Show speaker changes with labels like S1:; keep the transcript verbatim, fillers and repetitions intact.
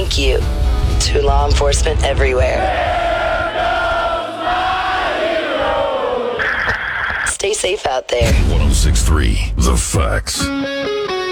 S1: thank you to law enforcement everywhere. Stay safe out there.
S2: one oh six point three The Facts.